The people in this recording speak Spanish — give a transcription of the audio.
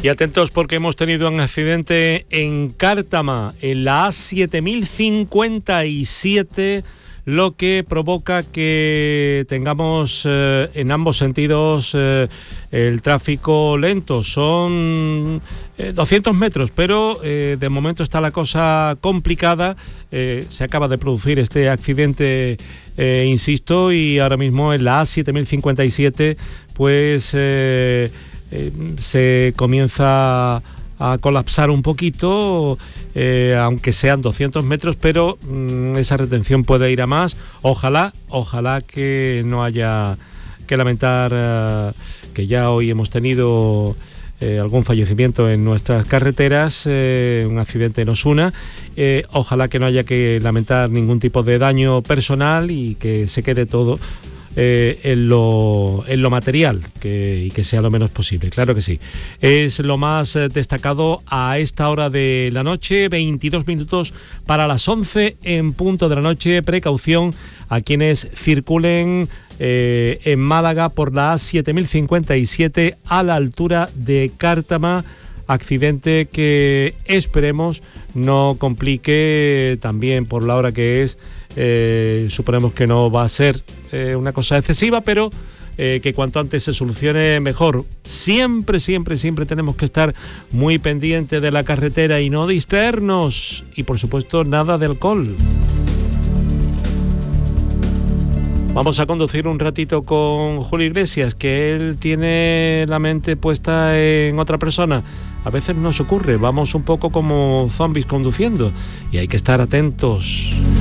Y atentos porque hemos tenido un accidente en Cártama, en la A7057, lo que provoca que tengamos en ambos sentidos el tráfico lento. Son 200 metros, pero de momento está la cosa complicada. Se acaba de producir este accidente, insisto, y ahora mismo en la A7057 pues se comienza a colapsar un poquito, aunque sean 200 metros, pero esa retención puede ir a más. Ojalá que no haya que lamentar que ya hoy hemos tenido algún fallecimiento en nuestras carreteras, un accidente en Osuna. Ojalá que no haya que lamentar ningún tipo de daño personal y que se quede todo en lo material, y que sea lo menos posible, claro que sí. Es lo más destacado a esta hora de la noche, 22 minutos para las 11 en punto de la noche. Precaución a quienes circulen en Málaga por la A7057 a la altura de Cártama. Accidente que esperemos no complique también por la hora que es. Suponemos que no va a ser una cosa excesiva, pero que cuanto antes se solucione mejor. Siempre tenemos que estar muy pendientes de la carretera y no distraernos, y por supuesto nada de alcohol. Vamos a conducir un ratito con Julio Iglesias, que él tiene la mente puesta en otra persona. A veces nos ocurre, vamos un poco como zombies conduciendo y hay que estar atentos.